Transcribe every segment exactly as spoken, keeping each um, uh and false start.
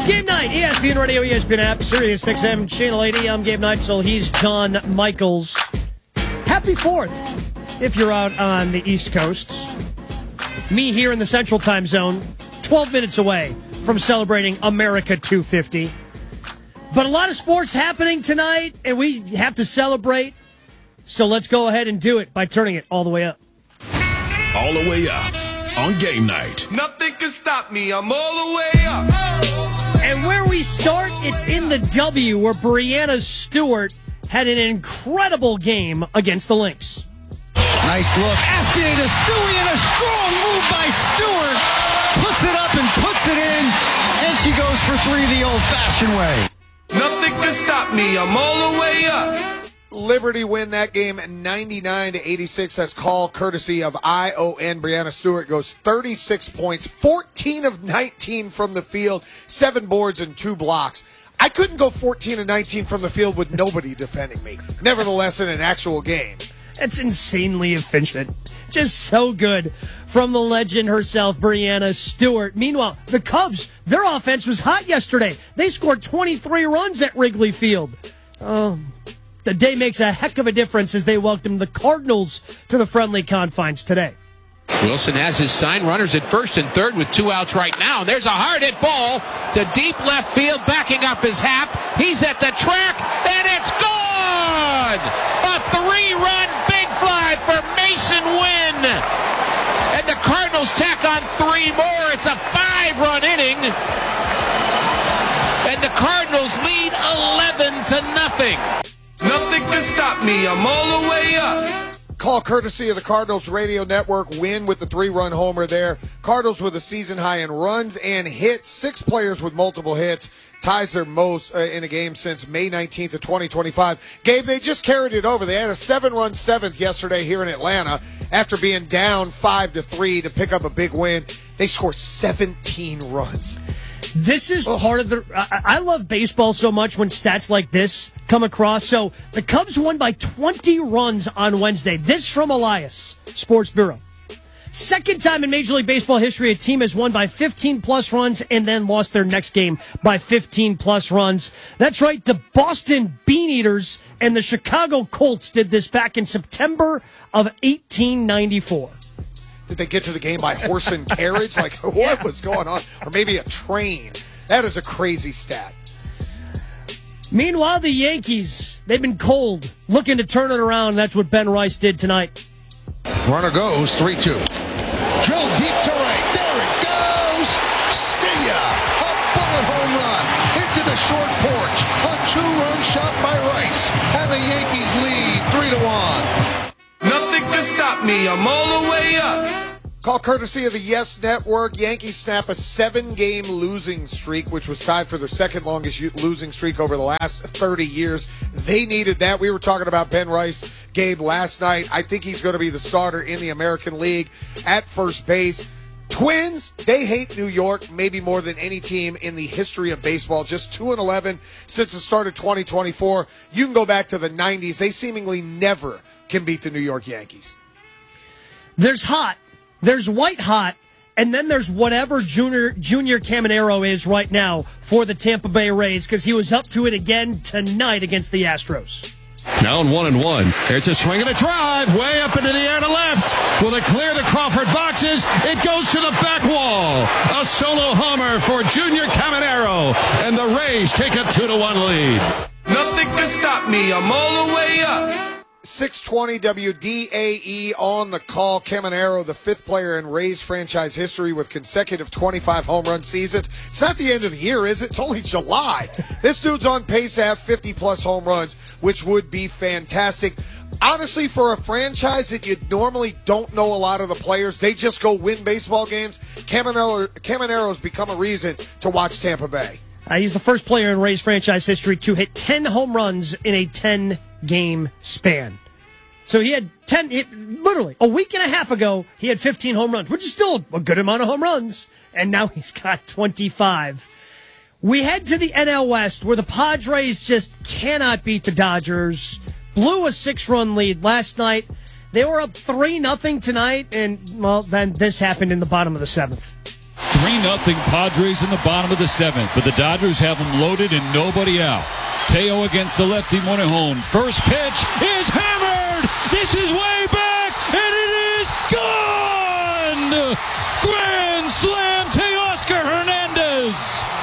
It's game night, E S P N Radio, E S P N app, Sirius X M, Channel eighty. I'm Gabe Neitzel. He's John Michaels. Happy fourth if you're out on the East Coast. Me here in the Central Time Zone, twelve minutes away from celebrating America two fifty. But a lot of sports happening tonight, and we have to celebrate. So let's go ahead and do it by turning it all the way up. All the way up on game night. Nothing can stop me. I'm all the way up. And where we start, it's in the W, where Breanna Stewart had an incredible game against the Lynx. Nice look. Astier to Stewie, and a strong move by Stewart. Puts it up and puts it in, and she goes for three the old-fashioned way. Nothing can stop me. I'm all the way up. Liberty win that game ninety-nine to eighty-six. That's call courtesy of I O N. Breanna Stewart goes thirty-six points, fourteen of nineteen from the field, seven boards and two blocks. I couldn't go fourteen of nineteen from the field with nobody defending me. Nevertheless, in an actual game. That's insanely efficient. Just so good from the legend herself, Breanna Stewart. Meanwhile, the Cubs, their offense was hot yesterday. They scored twenty-three runs at Wrigley Field. Oh, the day makes a heck of a difference as they welcome the Cardinals to the friendly confines today. Wilson has his sign, runners at first and third with two outs right now. There's a hard hit ball to deep left field, backing up his Hap. He's at the track, and it's gone! A three-run big fly for Mason Wynn. And the Cardinals tack on three more. It's a five-run inning. And the Cardinals lead eleven to nothing. Nothing can stop me. I'm all the way up. Call courtesy of the Cardinals Radio Network. Win with the three-run homer there. Cardinals with a season high in runs and hits. Six players with multiple hits. Ties their most uh, in a game since May nineteenth of twenty twenty-five. Gabe, they just carried it over. They had a seven-run seventh yesterday here in Atlanta after being down five to three to pick up a big win. They scored seventeen runs. This is part of the... I, I love baseball so much when stats like this come across. So the Cubs won by twenty runs on Wednesday. This from Elias, Sports Bureau. Second time in Major League Baseball history a team has won by fifteen-plus runs and then lost their next game by fifteen-plus runs. That's right, the Boston Beaneaters and the Chicago Colts did this back in September of eighteen ninety-four. Did they get to the game by horse and carriage? Like, what Yeah. was going on? Or maybe a train. That is a crazy stat. Meanwhile, the Yankees, they've been cold, looking to turn it around. That's what Ben Rice did tonight. Runner goes three two. Drill deep to right. There it goes. See ya. A bullet home run into the short porch. A two-run shot by Rice. And the Yankees lead three to one. Nothing can stop me. I'm all the way up. Call courtesy of the Yes Network. Yankees snap a seven-game losing streak, which was tied for their second longest losing streak over the last thirty years. They needed that. We were talking about Ben Rice, Gabe, last night. I think he's going to be the starter in the American League at first base. Twins, they hate New York maybe more than any team in the history of baseball. Just two and eleven since the start of twenty twenty-four. You can go back to the nineties. They seemingly never can beat the New York Yankees. There's hot, there's white hot, and then there's whatever Junior Junior Caminero is right now for the Tampa Bay Rays, because he was up to it again tonight against the Astros. Now in one and one. It's a swing and a drive way up into the air to left. Will it clear the Crawford boxes? It goes to the back wall. A solo homer for Junior Caminero, and the Rays take a two to one lead. Nothing can stop me. I'm all the way up. six twenty W D A E on the call. Caminero, the fifth player in Rays franchise history with consecutive twenty-five home run seasons. It's not the end of the year, is it? It's only July. This dude's on pace to have fifty-plus home runs, which would be fantastic. Honestly, for a franchise that you normally don't know a lot of the players, they just go win baseball games, Caminero, Caminero's become a reason to watch Tampa Bay. Uh, he's the first player in Rays franchise history to hit ten home runs in a ten-game span. So he had ten, it, literally, a week and a half ago, he had fifteen home runs, which is still a good amount of home runs. And now he's got twenty-five. We head to the N L West, where the Padres just cannot beat the Dodgers. Blew a six-run lead last night. They were up three nothing tonight, and, well, then this happened in the bottom of the seventh. three nothing Padres in the bottom of the seventh, but the Dodgers have them loaded and nobody out. Teo against the lefty Morejon. First pitch is hammered. This is way back, and it is gone. Grand slam, Teoscar Hernandez.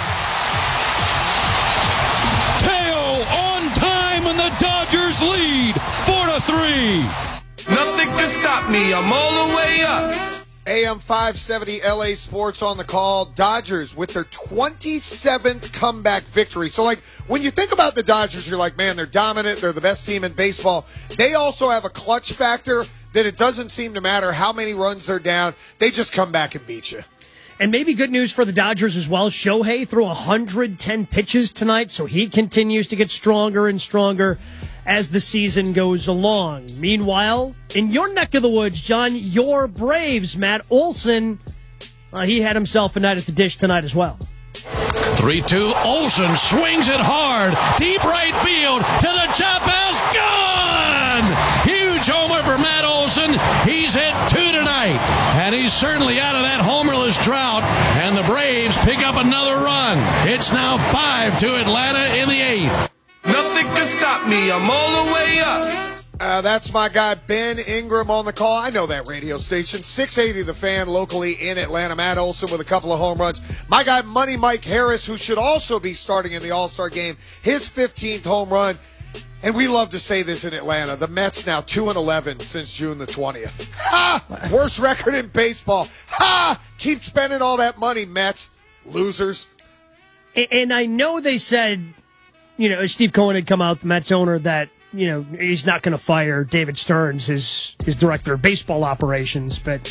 Teo on time, and the Dodgers lead four to three. Nothing can stop me. I'm all the way up. A M five seventy L A Sports on the call. Dodgers with their twenty-seventh comeback victory. So, like, when you think about the Dodgers, you're like, man, they're dominant. They're the best team in baseball. They also have a clutch factor that it doesn't seem to matter how many runs they're down. They just come back and beat you. And maybe good news for the Dodgers as well. Shohei threw one hundred ten pitches tonight, so he continues to get stronger and stronger as the season goes along. Meanwhile, in your neck of the woods, John, your Braves, Matt Olson, uh, he had himself a night at the dish tonight as well. three two, Olson swings it hard. Deep right field to the chop house. Gone! Huge homer for Matt Olson. He's hit two tonight. And he's certainly out of that homerless drought. And the Braves pick up another run. It's now five to Atlanta in the eighth. Nothing can stop me. I'm all the way up. Uh, that's my guy, Ben Ingram, on the call. I know that radio station. six eighty The Fan, locally in Atlanta. Matt Olson with a couple of home runs. My guy, Money Mike Harris, who should also be starting in the All-Star game, his fifteenth home run. And we love to say this in Atlanta. The Mets now two and eleven since June the twentieth. Ha! Worst record in baseball. Ha! Keep spending all that money, Mets. Losers. And I know they said, you know, Steve Cohen had come out, the Mets owner, that, you know, he's not going to fire David Stearns, his his director of baseball operations. But,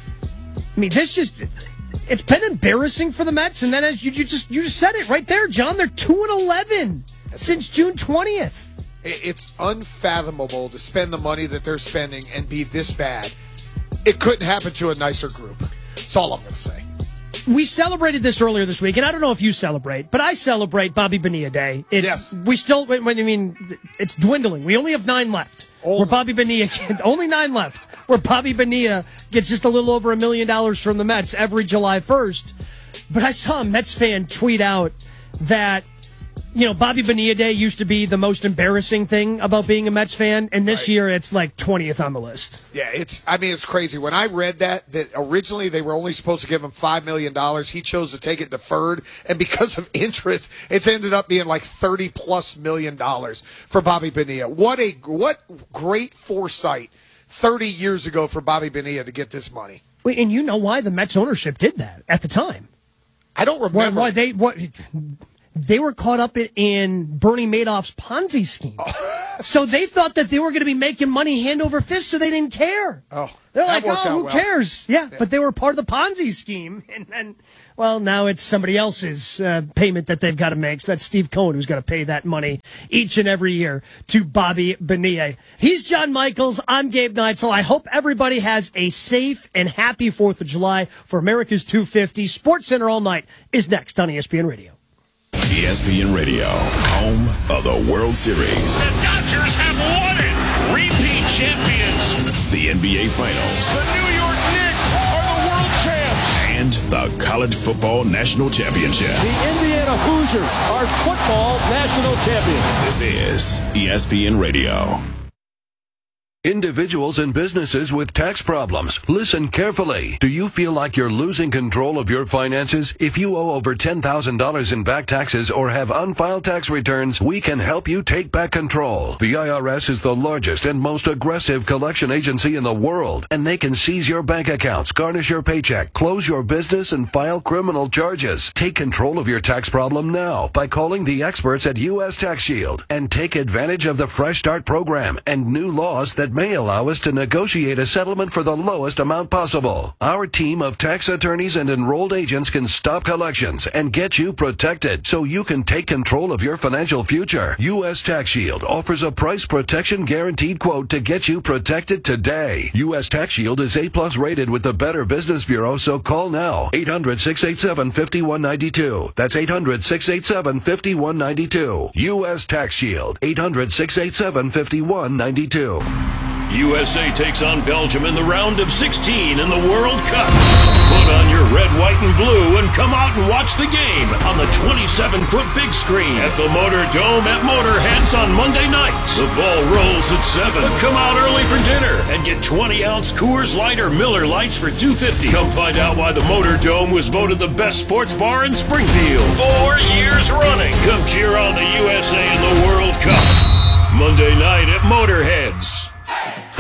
I mean, this just, it's been embarrassing for the Mets. And then as you, you just you just said it right there, John, they're two and eleven since June twentieth. It's unfathomable to spend the money that they're spending and be this bad. It couldn't happen to a nicer group. That's all I'm going to say. We celebrated this earlier this week, and I don't know if you celebrate, but I celebrate Bobby Bonilla Day. It, yes. We still, when I mean, it's dwindling. We only have nine left. Only. Where Bobby Bonilla, only nine left, where Bobby Bonilla gets just a little over a million dollars from the Mets every July first. But I saw a Mets fan tweet out that, you know, Bobby Bonilla Day used to be the most embarrassing thing about being a Mets fan, and this right. year it's like twentieth on the list. Yeah, it's, I mean, it's crazy. When I read that, that originally they were only supposed to give him five million dollars, he chose to take it deferred, and because of interest, it's ended up being like thirty plus million dollars for Bobby Bonilla. What a, what great foresight thirty years ago for Bobby Bonilla to get this money. Wait, and you know why the Mets ownership did that at the time? I don't remember. Why, why they, what... They were caught up in Bernie Madoff's Ponzi scheme. Oh. So they thought that they were going to be making money hand over fist, so they didn't care. Oh, They're like, oh, who well. cares? Yeah, yeah, but they were part of the Ponzi scheme. And then, well, now it's somebody else's uh, payment that they've got to make. So that's Steve Cohen who's got to pay that money each and every year to Bobby Bonilla. He's John Michaels. I'm Gabe Neitzel. I hope everybody has a safe and happy fourth of July for America's two fifty. Sports Center All Night is next on E S P N Radio. E S P N Radio, home of the World Series. The Dodgers have won it. Repeat champions. The N B A Finals. The New York Knicks are the world champs. And the College Football National Championship. The Indiana Hoosiers are football national champions. This is E S P N Radio. Individuals and businesses with tax problems, listen carefully. Do you feel like you're losing control of your finances? If you owe over ten thousand dollars in back taxes or have unfiled tax returns, we can help you take back control. The I R S is the largest and most aggressive collection agency in the world, and they can seize your bank accounts, garnish your paycheck, close your business, and file criminal charges. Take control of your tax problem now by calling the experts at U S Tax Shield and take advantage of the Fresh Start program and new laws that may allow us to negotiate a settlement for the lowest amount possible. Our team of tax attorneys and enrolled agents can stop collections and get you protected so you can take control of your financial future. U S Tax Shield offers a price protection guaranteed quote to get you protected today. U S Tax Shield is A plus rated with the Better Business Bureau, so call now. eight hundred, six eight seven, five one nine two. That's eight hundred, six eight seven, five one nine two. U S Tax Shield. eight hundred, six eight seven, five one nine two. U S A takes on Belgium in the round of sixteen in the World Cup. Put on your red, white, and blue and come out and watch the game on the twenty-seven foot big screen at the Motor Dome at Motorheads on Monday night. The ball rolls at seven. But come out early for dinner and get twenty ounce Coors Light or Miller Lights for two fifty. Come find out why the Motor Dome was voted the best sports bar in Springfield four years running. Come cheer on the U S A in the World Cup. Monday night at Motorheads.